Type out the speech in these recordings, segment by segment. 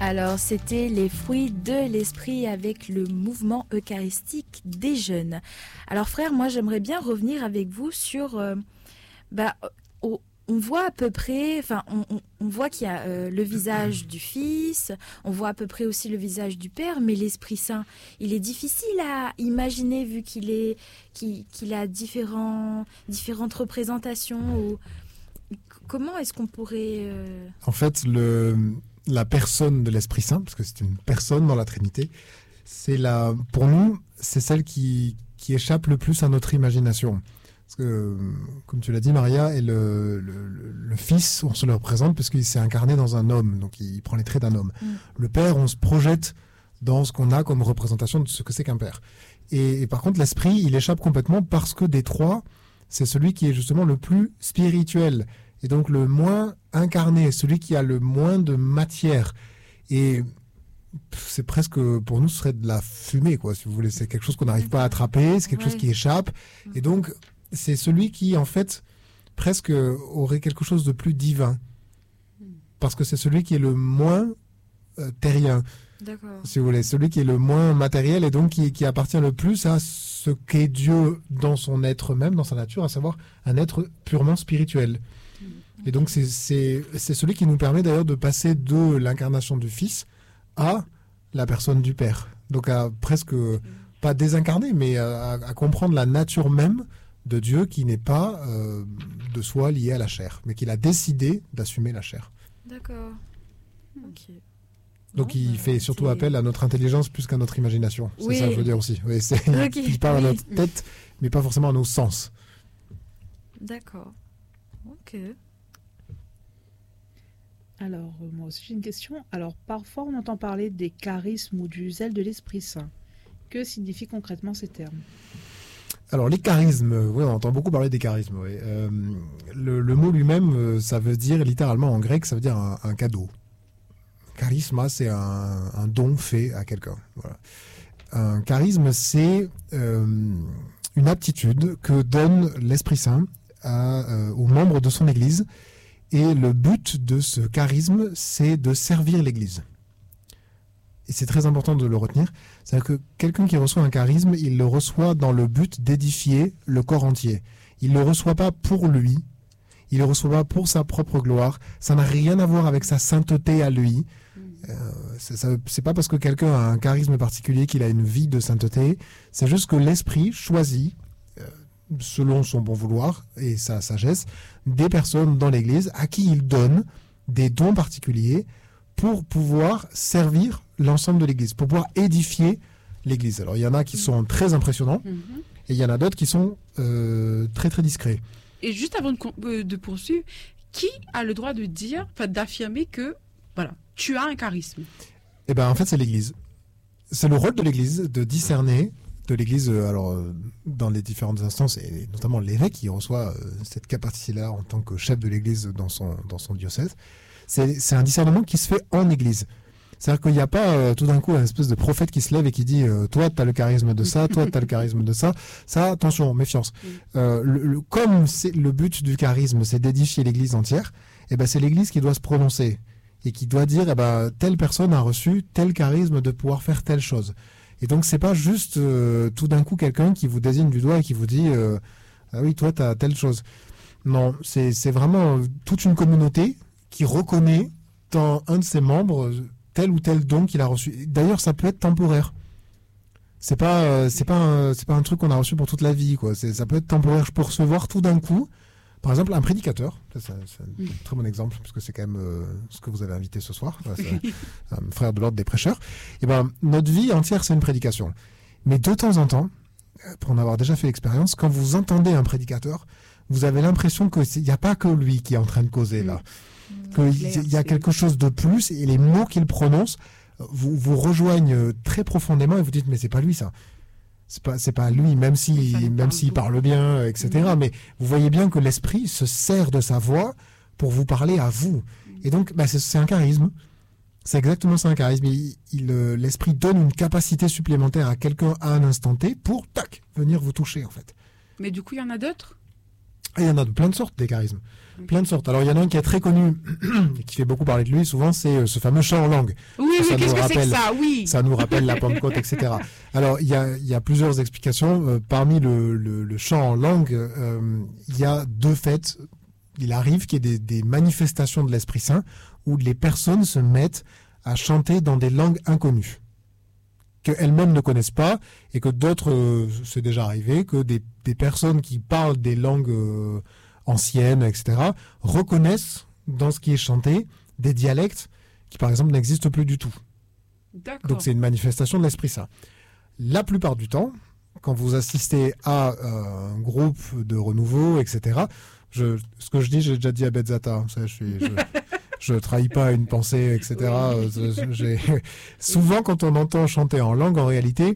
Alors, c'était les fruits de l'esprit avec le mouvement eucharistique des jeunes. Alors, frère, moi, j'aimerais bien revenir avec vous sur... on voit à peu près... Enfin, on voit qu'il y a le visage du Fils, on voit à peu près aussi le visage du Père, mais l'Esprit Saint, il est difficile à imaginer vu qu'il a différentes représentations. Comment est-ce qu'on pourrait... En fait, la personne de l'Esprit Saint, parce que c'est une personne dans la Trinité, pour nous, c'est celle qui échappe le plus à notre imagination. Parce que, comme tu l'as dit, Maria, et le Fils, on se le représente parce qu'il s'est incarné dans un homme, donc il prend les traits d'un homme. Le Père, on se projette dans ce qu'on a comme représentation de ce que c'est qu'un Père. Et par contre, l'Esprit, il échappe complètement parce que des trois, c'est celui qui est justement le plus spirituel. Et donc le moins incarné, celui qui a le moins de matière. Et c'est presque, pour nous, ce serait de la fumée, quoi, si vous voulez. C'est quelque chose qu'on n'arrive pas à attraper, c'est quelque chose qui échappe. Et donc, c'est celui qui, en fait, presque aurait quelque chose de plus divin. Parce que c'est celui qui est le moins terrien, si vous voulez. Celui qui est le moins matériel et donc qui appartient le plus à ce qu'est Dieu dans son être même, dans sa nature, à savoir un être purement spirituel. Et donc c'est celui qui nous permet d'ailleurs de passer de l'incarnation du Fils à la personne du Père. Donc à presque, pas désincarner, mais à comprendre la nature même de Dieu qui n'est pas de soi liée à la chair, mais qu'il a décidé d'assumer la chair. D'accord. Ok. Donc il fait surtout appel à notre intelligence plus qu'à notre imagination. C'est ça que je veux dire aussi. Oui, il parle à notre tête, mais pas forcément à nos sens. D'accord. Ok. Alors, moi aussi j'ai une question. Alors, parfois on entend parler des charismes ou du zèle de l'Esprit Saint. Que signifient concrètement ces termes ? Alors, les charismes, oui, on entend beaucoup parler des charismes. Oui. Le mot lui-même, ça veut dire, littéralement en grec, ça veut dire un cadeau. Charisma, c'est un don fait à quelqu'un. Voilà. Un charisme, c'est une aptitude que donne l'Esprit Saint aux membres de son Église. Et le but de ce charisme, c'est de servir l'Église. Et c'est très important de le retenir. C'est-à-dire que quelqu'un qui reçoit un charisme, il le reçoit dans le but d'édifier le corps entier. Il ne le reçoit pas pour lui. Il ne le reçoit pas pour sa propre gloire. Ça n'a rien à voir avec sa sainteté à lui. C'est pas parce que quelqu'un a un charisme particulier qu'il a une vie de sainteté. C'est juste que l'Esprit choisit, selon son bon vouloir et sa sagesse, des personnes dans l'Église à qui il donne des dons particuliers pour pouvoir servir l'ensemble de l'Église, pour pouvoir édifier l'Église. Alors il y en a qui sont très impressionnants et il y en a d'autres qui sont très très discrets. Et juste avant de poursuivre, qui a le droit de dire, d'affirmer que voilà, tu as un charisme ? Eh ben en fait c'est l'Église. C'est le rôle de l'Église de discerner de l'Église, dans les différentes instances, et notamment l'évêque qui reçoit cette capacité-là en tant que chef de l'Église dans son diocèse. C'est un discernement qui se fait en Église. C'est-à-dire qu'il n'y a pas tout d'un coup un espèce de prophète qui se lève et qui dit toi, tu as le charisme de ça, toi, tu as le charisme de ça. Ça, attention, méfiance. Comme le but du charisme, c'est d'édifier l'Église entière, et ben, c'est l'Église qui doit se prononcer et qui doit dire telle personne a reçu tel charisme de pouvoir faire telle chose. Et donc, c'est pas juste tout d'un coup quelqu'un qui vous désigne du doigt et qui vous dit ah oui, toi, tu as telle chose. Non, c'est vraiment toute une communauté qui reconnaît dans un de ses membres tel ou tel don qu'il a reçu. D'ailleurs, ça peut être temporaire. C'est pas un truc qu'on a reçu pour toute la vie, quoi. Ça peut être temporaire. Je peux recevoir tout d'un coup, par exemple, un prédicateur. C'est un très bon exemple, parce que c'est quand même ce que vous avez invité ce soir. C'est un frère de l'ordre des prêcheurs. Et ben, notre vie entière, c'est une prédication. Mais de temps en temps, pour en avoir déjà fait l'expérience, quand vous entendez un prédicateur, vous avez l'impression qu'il n'y a pas que lui qui est en train de causer là. Qu'il y a quelque chose de plus, et les mots qu'il prononce vous rejoignent très profondément et vous dites mais c'est pas lui ça. C'est pas lui, même s'il parle bien, etc. Mais vous voyez bien que l'esprit se sert de sa voix pour vous parler à vous. Et donc, c'est un charisme. C'est exactement ça, un charisme. L'esprit donne une capacité supplémentaire à quelqu'un à un instant T pour, venir vous toucher, en fait. Mais du coup, il y en a d'autres ? Et il y en a de plein de sortes, des charismes. Plein de sortes. Alors, il y en a un qui est très connu, et qui fait beaucoup parler de lui, souvent, c'est ce fameux chant en langue. Oui, Ça qu'est-ce nous que c'est que rappelle- ça? Oui. Ça nous rappelle la Pentecôte, etc. Alors, il y a plusieurs explications. Parmi le chant en langue, il y a deux faits. Il arrive qu'il y ait des manifestations de l'Esprit Saint où les personnes se mettent à chanter dans des langues inconnues, qu'elles-mêmes ne connaissent pas, et que d'autres, c'est déjà arrivé, que des personnes qui parlent des langues anciennes, etc., reconnaissent dans ce qui est chanté des dialectes qui, par exemple, n'existent plus du tout. D'accord. Donc c'est une manifestation de l'Esprit Saint. La plupart du temps, quand vous assistez à un groupe de renouveau, etc., ce que je dis, j'ai déjà dit à Betzata, hein, ça, je trahis pas une pensée, etc. Souvent, quand on entend chanter en langue, en réalité,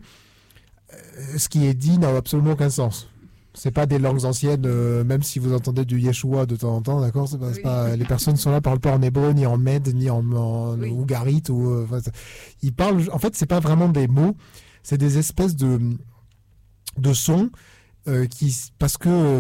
ce qui est dit n'a absolument aucun sens. C'est pas des langues anciennes, même si vous entendez du Yeshua de temps en temps, d'accord. C'est pas, les personnes sont là, parlent pas en hébreu, ni en mède, ni en Oui. ougarite, ou ils parlent. En fait, c'est pas vraiment des mots, c'est des espèces de sons parce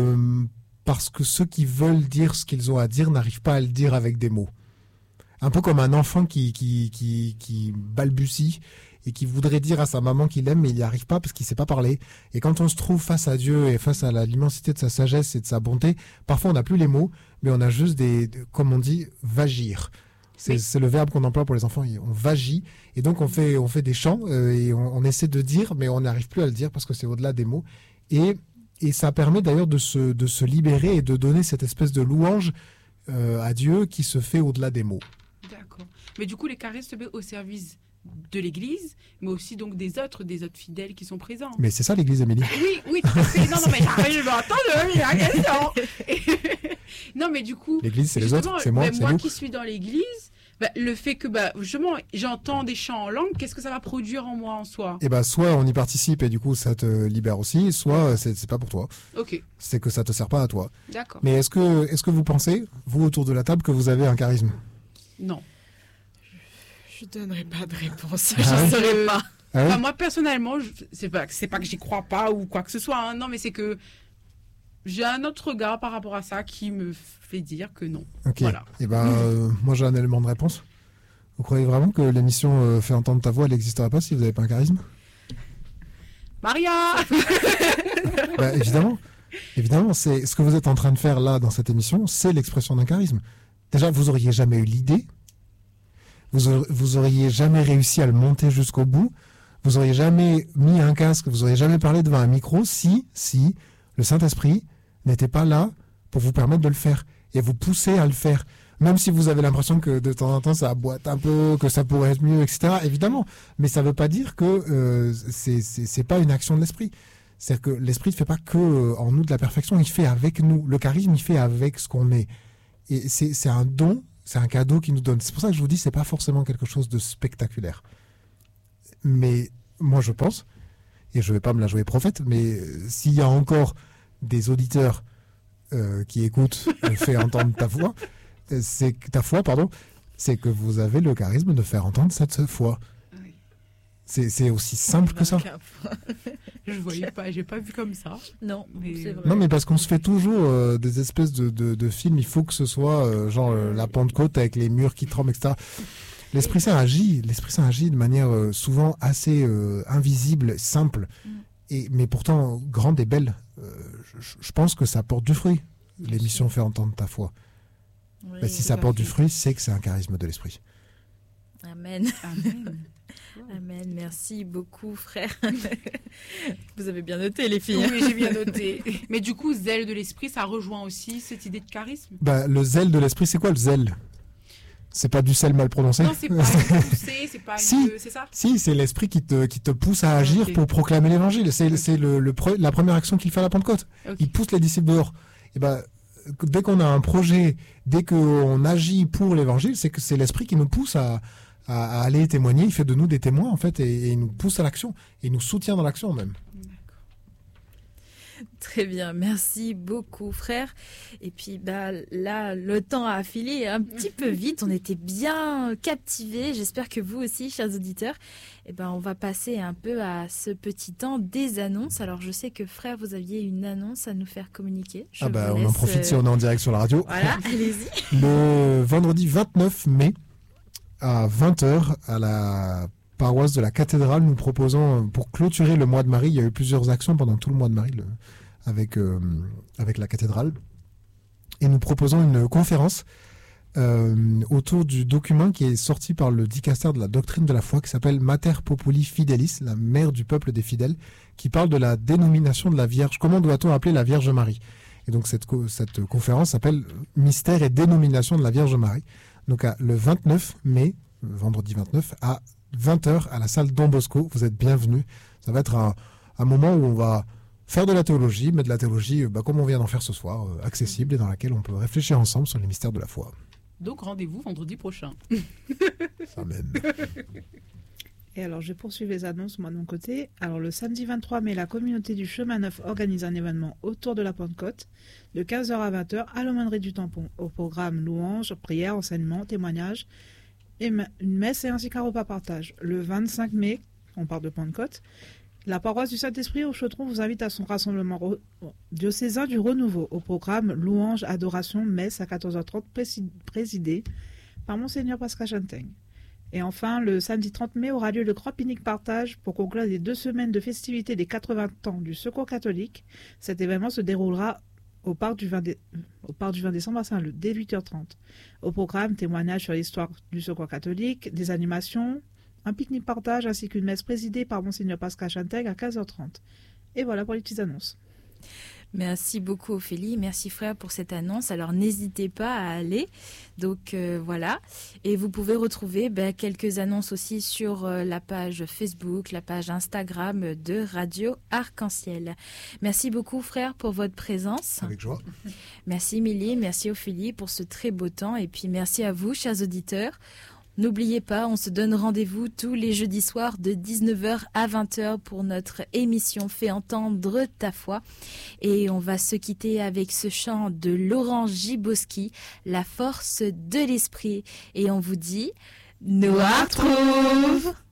que ceux qui veulent dire ce qu'ils ont à dire n'arrivent pas à le dire avec des mots. Un peu comme un enfant qui balbutie et qui voudrait dire à sa maman qu'il aime, mais il n'y arrive pas parce qu'il ne sait pas parler. Et quand on se trouve face à Dieu et face à l'immensité de sa sagesse et de sa bonté, parfois on n'a plus les mots, mais on a juste comme on dit, vagir. C'est le verbe qu'on emploie pour les enfants, on vagit. Et donc on fait des chants et on essaie de dire, mais on n'arrive plus à le dire parce que c'est au-delà des mots. Et ça permet d'ailleurs de se libérer et de donner cette espèce de louange à Dieu qui se fait au-delà des mots. D'accord. Mais du coup, les charismes se mettent au service de l'Église, mais aussi donc des autres fidèles qui sont présents. Mais c'est ça l'Église, Émilie. Oui, tout à fait. Non, mais je m'entends de la question. Non, mais du coup, L'Église, c'est les justement, autres, c'est moi, c'est moi nous. qui suis dans l'Église, le fait que justement j'entends des chants en langue, qu'est-ce que ça va produire en moi en soi? Et soit on y participe et du coup ça te libère aussi, soit c'est pas pour toi. Ok, C'est que ça te sert pas à toi. d'accord. Mais est-ce que vous pensez, vous autour de la table, que vous avez un charisme? Non. Je donnerai pas de réponse. Ah ouais. Je saurais pas. Ah ouais Enfin, moi personnellement, c'est pas que j'y crois pas ou quoi que ce soit. Hein. Non, mais c'est que j'ai un autre regard par rapport à ça qui me fait dire que non. Ok. Voilà. Et moi j'ai un élément de réponse. Vous croyez vraiment que l'émission Fait entendre ta voix, elle n'existerait pas si vous n'avez pas un charisme? Maria. Évidemment, c'est ce que vous êtes en train de faire là dans cette émission, c'est l'expression d'un charisme. Déjà, vous auriez jamais eu l'idée, vous auriez jamais réussi à le monter jusqu'au bout, vous auriez jamais mis un casque, vous auriez jamais parlé devant un micro si le Saint-Esprit n'était pas là pour vous permettre de le faire et vous pousser à le faire. Même si vous avez l'impression que de temps en temps ça boite un peu, que ça pourrait être mieux, etc. Évidemment, mais ça ne veut pas dire que c'est pas une action de l'esprit. C'est-à-dire que l'esprit ne fait pas que en nous de la perfection, il fait avec nous. Le charisme, il fait avec ce qu'on est. Et c'est un don, c'est un cadeau qu'il nous donne. C'est pour ça que je vous dis, c'est pas forcément quelque chose de spectaculaire. Mais moi, je pense, et je vais pas me la jouer prophète, mais s'il y a encore des auditeurs qui écoutent, fait entendre ta foi, c'est que vous avez le charisme de faire entendre cette foi. Oui. C'est aussi simple que ça. Je voyais pas, j'ai pas vu comme ça. Non, Mais- c'est vrai. Non, mais parce qu'on se fait toujours des espèces de films, il faut que ce soit la Pentecôte avec les murs qui tremblent, etc. L'Esprit Saint agit de manière souvent assez invisible, simple, mais pourtant grande et belle. Je pense que ça porte du fruit. L'émission Fait entendre ta foi. Oui, Si tout ça à porte fait. du fruit, c'est que c'est un charisme de l'Esprit. Amen. Amen. Amen. Merci beaucoup, frère. Vous avez bien noté, les filles. Oui, j'ai bien noté. Mais du coup, zèle de l'esprit, ça rejoint aussi cette idée de charisme. Le zèle de l'Esprit, c'est quoi le zèle? C'est pas du sel mal prononcé? Non, c'est pas une poussée, c'est pas Si. une... C'est ça? Si, c'est l'Esprit qui te pousse à agir Ok. pour proclamer l'Évangile. C'est la première action qu'il fait à la Pentecôte. Ok. Il pousse les disciples dehors. Et dès qu'on a un projet, dès qu'on agit pour l'Évangile, c'est que c'est l'Esprit qui nous pousse à aller témoigner. Il fait de nous des témoins, en fait, et il nous pousse à l'action. Et il nous soutient dans l'action, même. Très bien, merci beaucoup frère. Et puis là, le temps a filé un petit peu vite, on était bien captivés, j'espère que vous aussi, chers auditeurs. On va passer un peu à ce petit temps des annonces. Alors je sais que frère, vous aviez une annonce à nous faire communiquer. On en profite si on est en direct sur la radio. Voilà, allez-y. Le vendredi 29 mai à 20h à la paroisse de la cathédrale, nous proposons, pour clôturer le mois de Marie, il y a eu plusieurs actions pendant tout le mois de Marie avec la cathédrale, et nous proposons une conférence autour du document qui est sorti par le dicaster de la doctrine de la foi, qui s'appelle Mater Populi Fidelis, la mère du peuple des fidèles, qui parle de la dénomination de la Vierge. Comment doit-on appeler la Vierge Marie? Et donc cette conférence s'appelle Mystère et dénomination de la Vierge Marie. Donc le 29 mai, vendredi 29, à 20h à la salle Don Bosco, vous êtes bienvenus. Ça va être un moment où on va faire de la théologie, mais de la théologie comme on vient d'en faire ce soir, accessible, et dans laquelle on peut réfléchir ensemble sur les mystères de la foi. Donc rendez-vous vendredi prochain. Ça même. Et alors, je poursuis les annonces, moi, de mon côté. Alors, le samedi 23 mai, la communauté du Chemin Neuf organise un événement autour de la Pentecôte, de 15h à 20h, à l'aumônerie du Tampon. Au programme louanges, prières, enseignements, témoignages, et une messe et ainsi qu'un repas partage. Le 25 mai, on parle de Pentecôte, la paroisse du Saint-Esprit au Chaudron vous invite à son rassemblement diocésain du Renouveau. Au programme louanges, adoration, messe à 14h30, présidé par Monseigneur Pascal Chantaigne. Et enfin, le samedi 30 mai aura lieu le grand pique-nique partage pour conclure les 2 semaines de festivités des 80 ans du Secours catholique. Cet événement se déroulera au parc du 20 décembre à Saint-Leu, dès 8h30. Au programme, témoignages sur l'histoire du Secours catholique, des animations, un pique-nique partage ainsi qu'une messe présidée par Monseigneur Pascal Chantaigne à 15h30. Et voilà pour les petites annonces. Merci beaucoup Ophélie, merci frère pour cette annonce. Alors n'hésitez pas à aller. Donc voilà. Et vous pouvez retrouver quelques annonces aussi sur la page Facebook, la page Instagram de Radio Arc-en-Ciel. Merci beaucoup frère pour votre présence. Avec joie. Merci Émilie, merci Ophélie pour ce très beau temps. Et puis merci à vous chers auditeurs. N'oubliez pas, on se donne rendez-vous tous les jeudis soirs de 19h à 20h pour notre émission Fais entendre ta foi. Et on va se quitter avec ce chant de Laurent Giboski, La force de l'esprit. Et on vous dit, nous retrouve!